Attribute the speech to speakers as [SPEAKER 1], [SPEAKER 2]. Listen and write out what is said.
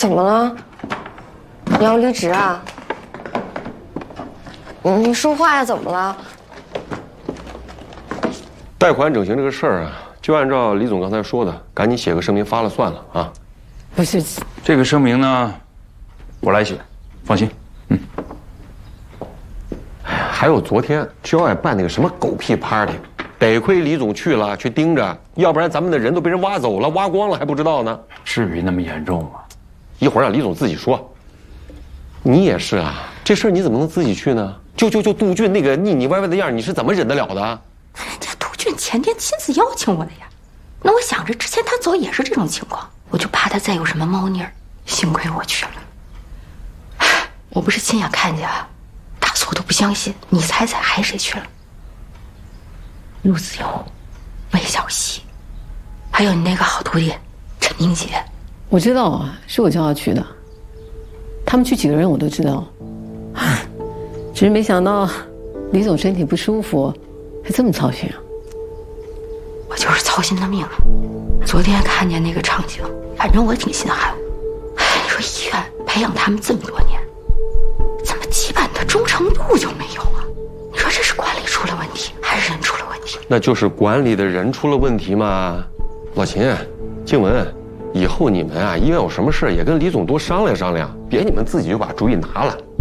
[SPEAKER 1] 怎么了？你要离职啊？你说话呀？怎么了？
[SPEAKER 2] 贷款整形这个事儿啊，就按照李总刚才说的，赶紧写个声明发了算了啊。
[SPEAKER 3] 不是，
[SPEAKER 4] 这个声明呢，我来写，放心。
[SPEAKER 2] 还有昨天郊外办那个什么狗屁 party， 得亏李总去了，去盯着，要不然咱们的人都被人挖走了，挖光了还不知道呢。
[SPEAKER 4] 至于那么严重吗？
[SPEAKER 2] 一会儿让李总自己说。你也是啊，这事儿你怎么能自己去呢？就杜俊那个腻腻歪歪的样，你是怎么忍得了的？
[SPEAKER 5] 人家杜俊前天亲自邀请我的呀。那我想着之前他走也是这种情况，我就怕他再有什么猫腻儿。幸亏我去了，我不是亲眼看见啊，大嫂都不相信。你猜猜还谁去了？陆子悠、魏小溪，还有你那个好徒弟陈明杰。
[SPEAKER 3] 我知道啊，是我叫他去的。他们去几个人我都知道，只是没想到李总身体不舒服，还这么操心啊。
[SPEAKER 5] 我就是操心的命啊！昨天看见那个场景，反正我挺心寒。你说医院培养他们这么多年，怎么基本的忠诚度就没有啊？你说这是管理出了问题，还是人出了问题？
[SPEAKER 2] 那就是管理的人出了问题嘛。老秦、静文，以后你们啊，医院有什么事也跟李总多商量商量，别你们自己就把主意拿了。